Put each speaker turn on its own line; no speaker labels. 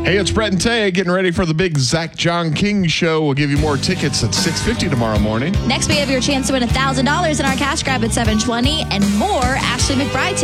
Hey, it's Brett and Tay getting ready for the big Zach John King show. We'll give you more tickets at 6:50 tomorrow morning.
Next, we have your chance to win $1,000 in our cash grab at 7:20 and more Ashley McBride